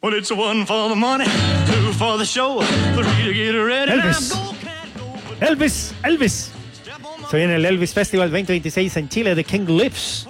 Well, it's one for the money, two for the show, three to get ready. Elvis. Se viene el Elvis Festival 2026 en Chile de King Lips,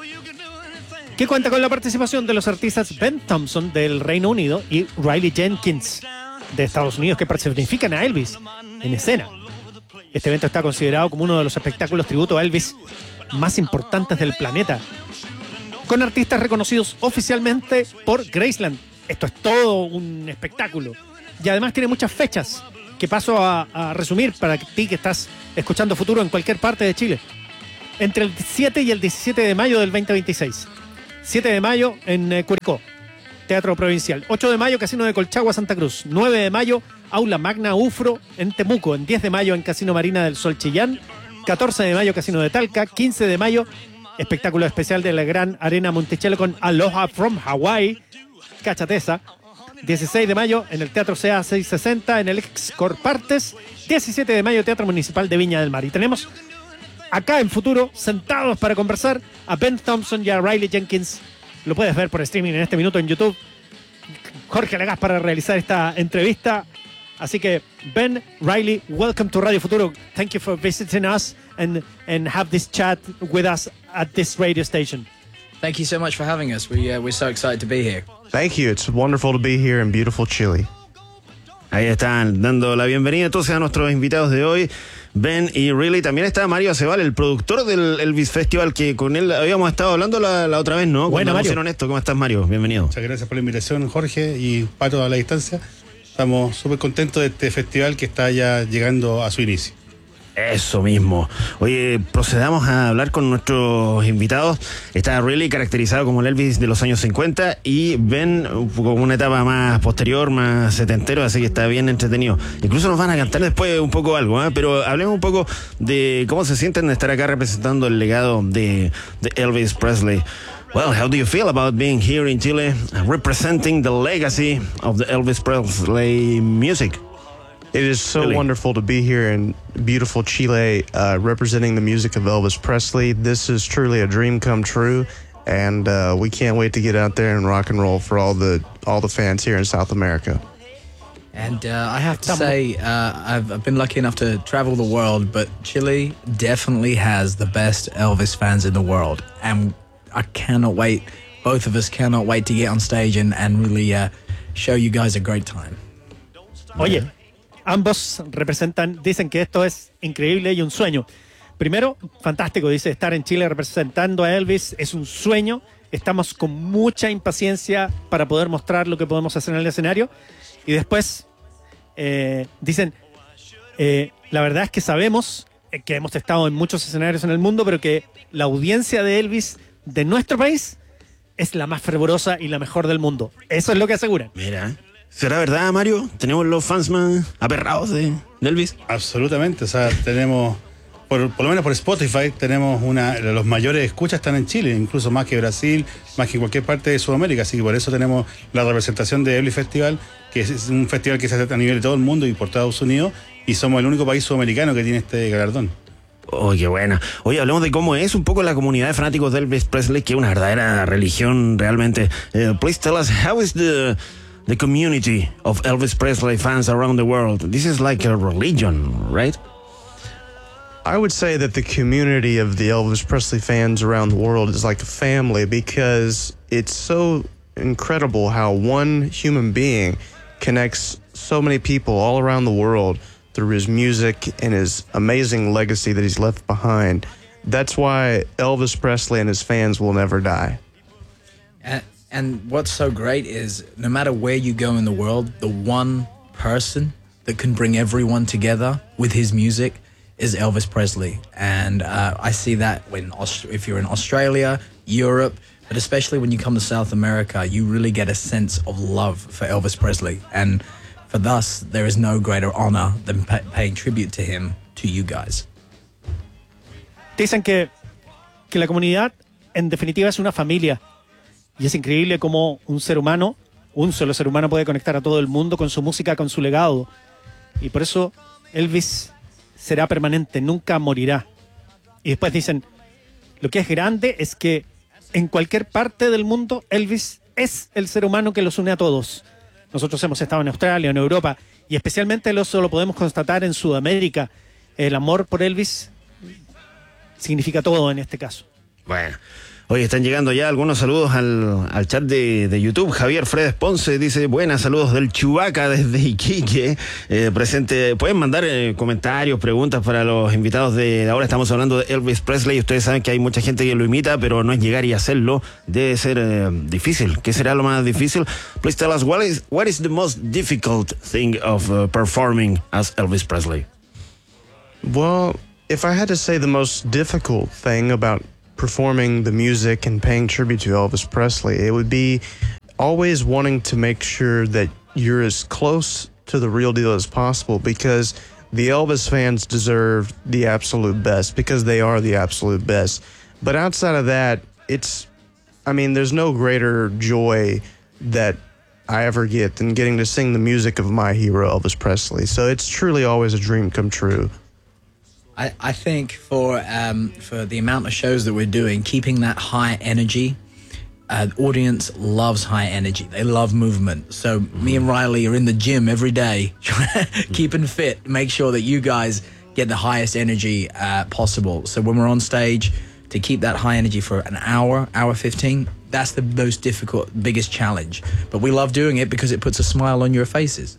que cuenta con la participación de los artistas Ben Thompson del Reino Unido y Riley Jenkins de Estados Unidos, que personifican a Elvis en escena. Este evento está considerado como uno de los espectáculos tributo a Elvis más importantes del planeta, con artistas reconocidos oficialmente por Graceland. Esto es todo un espectáculo y además tiene muchas fechas que paso a resumir para ti que estás escuchando Futuro en cualquier parte de Chile. Entre el 7 y el 17 de mayo del 2026. 7 de mayo en Curicó, Teatro Provincial. 8 de mayo, Casino de Colchagua, Santa Cruz. 9 de mayo, Aula Magna Ufro en Temuco. En 10 de mayo en Casino Marina del Sol Chillán. 14 de mayo, Casino de Talca. 15 de mayo, espectáculo especial de la Gran Arena Monticello con Aloha from Hawaii, Cachateza. 16 de mayo en el Teatro CA 660 en el Excor Partes. 17 de mayo, Teatro Municipal de Viña del Mar. Y tenemos acá en Futuro, sentados para conversar, a Ben Thompson y a Riley Jenkins. Lo puedes ver por streaming en este minuto en YouTube. Jorge Lagas para realizar esta entrevista. Así que, Ben, Riley, welcome to Radio Futuro. Thank you for visiting us and have this chat with us at this radio station. Thank you so much for having us. We're so excited to be here. Thank you. It's wonderful to be here in beautiful Chile. Ahí están dando la bienvenida entonces a nuestros invitados de hoy, Ben y Riley. También está Mario Acebal, el productor del Elvis Festival, que con él habíamos estado hablando la otra vez, ¿no? Bueno, Mario. Esto. ¿Cómo estás, Mario? Bienvenido. Muchas gracias por la invitación, Jorge y Pato, a la distancia. Estamos súper contentos de este festival que está ya llegando a su inicio. Eso mismo. Oye, procedamos a hablar con nuestros invitados. Está Riley, caracterizado como el Elvis de los años 50, y Ben con una etapa más posterior, más setentero, así que está bien entretenido. Incluso nos van a cantar después un poco algo, ¿eh? Pero hablemos un poco de cómo se sienten de estar acá representando el legado de Elvis Presley. Well, how do you feel about being here in Chile, representing the legacy of the Elvis Presley music? It is so wonderful to be here in beautiful Chile, representing the music of Elvis Presley. This is truly a dream come true, and we can't wait to get out there and rock and roll for all the fans here in South America. And I have to say, I've been lucky enough to travel the world, but Chile definitely has the best Elvis fans in the world. And I cannot wait, both of us cannot wait to get on stage and really show you guys a great time. Oye, ambos dicen que esto es increíble y un sueño. Primero, fantástico, dice, estar en Chile representando a Elvis es un sueño. Estamos con mucha impaciencia para poder mostrar lo que podemos hacer en el escenario. Y después, dicen, la verdad es que sabemos que hemos estado en muchos escenarios en el mundo, pero que la audiencia de Elvis de nuestro país es la más fervorosa y la mejor del mundo. Eso es lo que aseguran. Mira, ¿será verdad, Mario? ¿Tenemos los fans más aperrados de Elvis? Absolutamente, o sea, tenemos, por lo menos por Spotify, tenemos los mayores escuchas están en Chile, incluso más que Brasil, más que cualquier parte de Sudamérica, así que por eso tenemos la representación de Elvis Festival, que es un festival que se hace a nivel de todo el mundo y por Estados Unidos, y somos el único país sudamericano que tiene este galardón. Oh, qué buena. Oye, hablemos de cómo es un poco la comunidad de fanáticos de Elvis Presley, que es una verdadera religión realmente. Please tell us, how is the community of Elvis Presley fans around the world? This is like a religion, right? I would say that the community of the Elvis Presley fans around the world is like a family, because it's so incredible how one human being connects so many people all around the world through his music and his amazing legacy that he's left behind. That's why Elvis Presley and his fans will never die. And what's so great is no matter where you go in the world, the one person that can bring everyone together with his music is Elvis Presley. And I see that if you're in Australia, Europe, but especially when you come to South America, you really get a sense of love for Elvis Presley. And for us, there is no greater honor than paying tribute to him, to you guys. Dicen que la comunidad, en definitiva, es una familia. Y es increíble cómo un solo ser humano puede conectar a todo el mundo con su música, con su legado. Y por eso Elvis será permanente, nunca morirá. Y después dicen, lo que es grande es que en cualquier parte del mundo Elvis es el ser humano que los une a todos. Nosotros hemos estado en Australia, en Europa, y especialmente eso lo podemos constatar en Sudamérica. El amor por Elvis significa todo en este caso. Bueno, hoy están llegando ya algunos saludos al chat de YouTube. Javier Fredes Ponce dice, buenas, saludos del Chubaca desde Iquique, presente. Pueden mandar comentarios, preguntas para los invitados de ahora. Estamos hablando de Elvis Presley. Ustedes saben que hay mucha gente que lo imita, pero no es llegar y hacerlo. Debe ser difícil. ¿Qué será lo más difícil? Please tell us, what is the most difficult thing of performing as Elvis Presley? Well, if I had to say the most difficult thing about performing the music and paying tribute to Elvis Presley, it would be always wanting to make sure that you're as close to the real deal as possible, because the Elvis fans deserve the absolute best, because they are the absolute best. But outside of that, there's no greater joy that I ever get than getting to sing the music of my hero, Elvis Presley. So it's truly always a dream come true. I think for the amount of shows that we're doing, keeping that high energy, the audience loves high energy. They love movement. So me and Riley are in the gym every day, keeping fit, make sure that you guys get the highest energy possible. So when we're on stage, to keep that high energy for an hour 15, that's the most difficult, biggest challenge. But we love doing it because it puts a smile on your faces.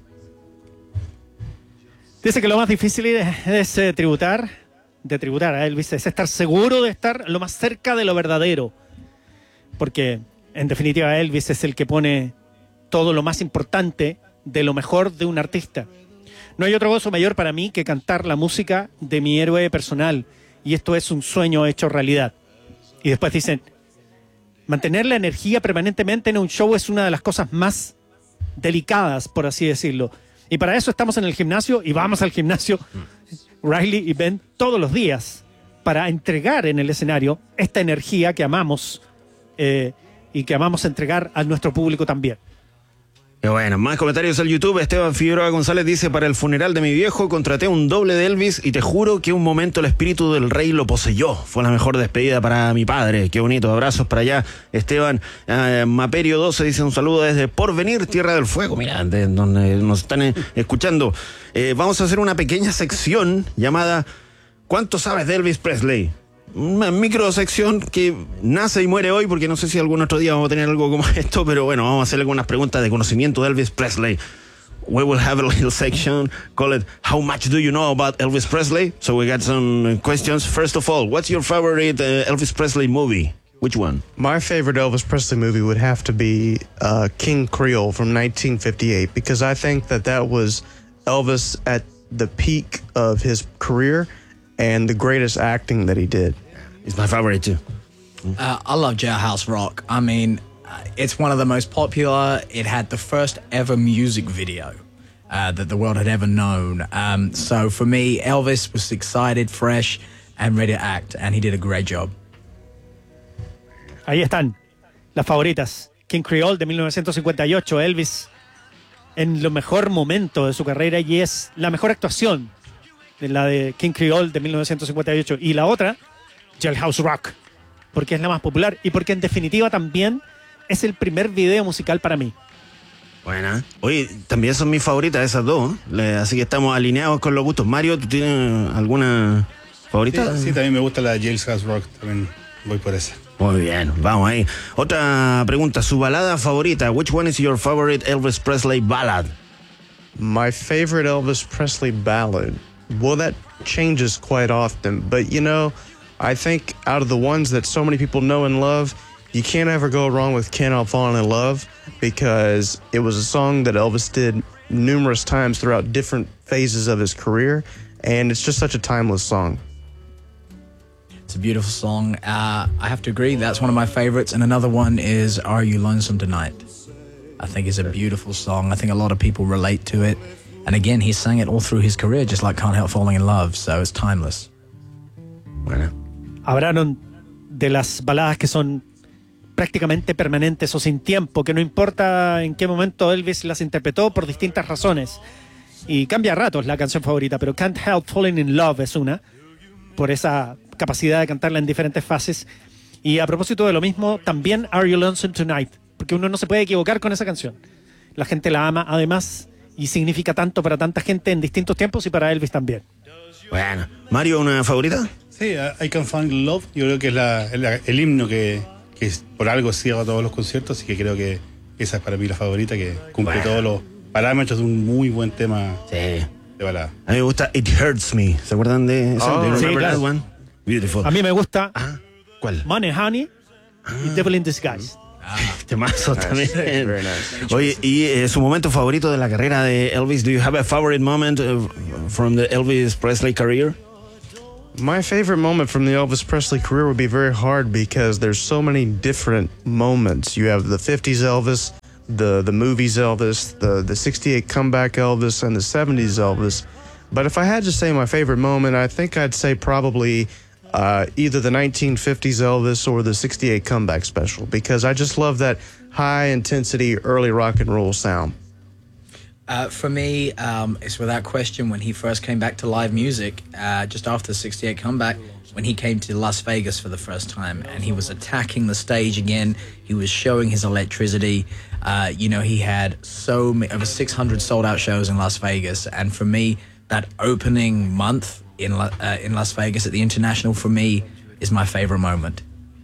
Dice que lo más difícil es tributar a Elvis, es estar seguro de estar lo más cerca de lo verdadero. Porque, en definitiva, Elvis es el que pone todo lo más importante de lo mejor de un artista. No hay otro gozo mayor para mí que cantar la música de mi héroe personal. Y esto es un sueño hecho realidad. Y después dicen, mantener la energía permanentemente en un show es una de las cosas más delicadas, por así decirlo. Y para eso estamos en el gimnasio y vamos al gimnasio, Riley y Ben, todos los días para entregar en el escenario esta energía que amamos y que amamos entregar a nuestro público también. Y bueno, más comentarios al YouTube. Esteban Figueroa González dice, para el funeral de mi viejo contraté un doble de Elvis y te juro que un momento el espíritu del rey lo poseyó. Fue la mejor despedida para mi padre. Qué bonito, abrazos para allá, Esteban. Maperio 12 dice un saludo desde Porvenir, Tierra del Fuego. Mira, de donde nos están escuchando. Vamos a hacer una pequeña sección llamada ¿Cuánto sabes de Elvis Presley? Una microsección que nace y muere hoy, porque no sé si algún otro día vamos a tener algo como esto, pero bueno, vamos a hacerle algunas preguntas de conocimiento de Elvis Presley. We will have a little section, call it How Much Do You Know About Elvis Presley? So we got some questions. First of all, what's your favorite Elvis Presley movie? Which one? My favorite Elvis Presley movie would have to be King Creole from 1958, because I think that was Elvis at the peak of his career and the greatest acting that he did. It's my favorite too. I love Jailhouse Rock. I mean, it's one of the most popular. It had the first ever music video that the world had ever known. So for me, Elvis was excited, fresh, and ready to act, and he did a great job. Ahí están las favoritas. King Creole de 1958, Elvis en lo mejor momento de su carrera, y es la mejor actuación de la de King Creole de 1958. Y la otra, Jailhouse Rock, porque es la más popular y porque en definitiva también es el primer video musical para mí. Buena. Oye, también son mis favoritas esas dos, así que estamos alineados con los gustos. Mario, ¿tú tienes alguna favorita? Sí, también me gusta la Jailhouse Rock, también voy por esa. Muy bien, vamos ahí. Otra pregunta, su balada favorita. Which one is your favorite Elvis Presley ballad? My favorite Elvis Presley ballad? Well, that changes quite often, but I think out of the ones that so many people know and love, you can't ever go wrong with Can't Help Falling in Love, because it was a song that Elvis did numerous times throughout different phases of his career, and it's just such a timeless song. It's a beautiful song. I have to agree, that's one of my favorites. And another one is Are You Lonesome Tonight? I think it's a beautiful song. I think a lot of people relate to it. And again, he sang it all through his career, just like Can't Help Falling in Love, so it's timeless. Bueno. Hablaron de las baladas que son prácticamente permanentes o sin tiempo, que no importa en qué momento Elvis las interpretó por distintas razones. Y cambia a ratos la canción favorita, pero Can't Help Falling in Love es una, por esa capacidad de cantarla en diferentes fases. Y a propósito de lo mismo, también Are You Lonesome Tonight, porque uno no se puede equivocar con esa canción. la gente la ama además y significa tanto para tanta gente en distintos tiempos y para Elvis también. Bueno, Mario, ¿una favorita? Sí, I Can Find Love, yo creo que es el himno que por algo cierra todos los conciertos, así que creo que esa es para mí la favorita, que cumple todos los parámetros de un muy buen tema Sí. de balada. A mí me gusta It Hurts Me. ¿Se acuerdan de eso? Oh, Do you sí, remember claro. that one? Beautiful. A mí me gusta Ah, ¿cuál? Money Honey y Devil in Disguise. Temazo también. Very nice. Oye, ¿y su momento favorito de la carrera de Elvis? Do you have a favorite moment from the Elvis Presley career? My favorite moment from the Elvis Presley career would be very hard because there's so many different moments. You have the 50s Elvis, the movies Elvis, the 68 comeback Elvis, and the 70s Elvis. But if I had to say my favorite moment, I think I'd say probably either the 1950s Elvis or the 68 comeback special, because I just love that high intensity early rock and roll sound. For me, it's without question when he first came back to live music, just after the 68 comeback, when he came to Las Vegas for the first time and he was attacking the stage again. He was showing his electricity. He had over 600 sold out shows in Las Vegas. And for me, that opening month in Las Vegas at the International, for me, is my favorite moment.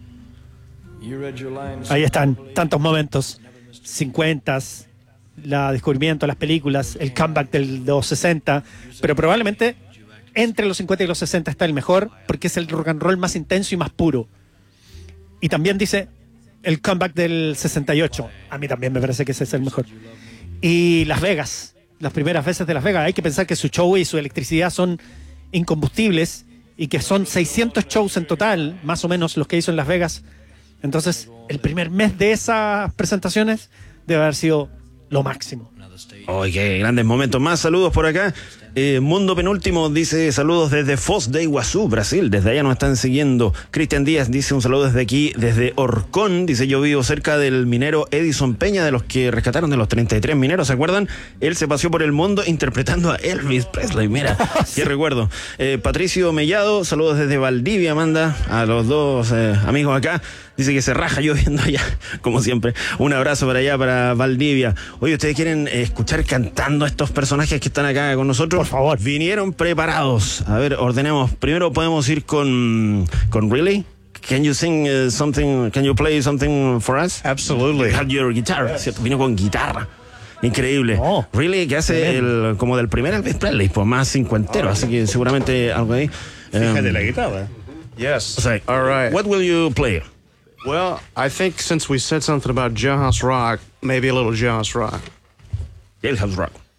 Ahí están tantos momentos, 50s, la descubrimiento, las películas, el comeback de los 60, pero probablemente entre los 50 y los 60 está el mejor porque es el rock and roll más intenso y más puro. Y también dice el comeback del 68, a mí también me parece que ese es el mejor. Y Las Vegas, las primeras veces de Las Vegas, hay que pensar que su show y su electricidad son incombustibles y que son 600 shows en total, más o menos los que hizo en Las Vegas. Entonces, el primer mes de esas presentaciones debe haber sido lo máximo. ¡Ay, qué grandes momentos! Más saludos por acá. Mundo Penúltimo dice saludos desde Foz de Iguazú, Brasil. Desde allá nos están siguiendo. Cristian Díaz dice un saludo desde aquí, desde Orcón. Dice, yo vivo cerca del minero Edison Peña, de los que rescataron de los 33 mineros, ¿se acuerdan? Él se paseó por el mundo interpretando a Elvis Presley. Mira, qué recuerdo. Patricio Mellado, saludos desde Valdivia, manda a los dos amigos acá. Dice que se raja lloviendo allá, como siempre. Un abrazo para allá, para Valdivia. Oye, ¿ustedes quieren escuchar cantando a estos personajes que están acá con nosotros? Por favor. Vinieron preparados. A ver, ordenemos. Primero podemos ir con Really. Can you sing something? Can you play something for us? Absolutely. You have your guitar, ¿cierto? Vino con guitarra. Increíble. Oh, Really, que hace como del primer Elvis Presley, pues más cincuentero, así que seguramente algo ahí. Fíjate la guitarra. Yes. O sea, All right. What will you play? Well, I think since we said something about Jailhouse Rock, maybe a little Jailhouse Rock. Jailhouse Rock.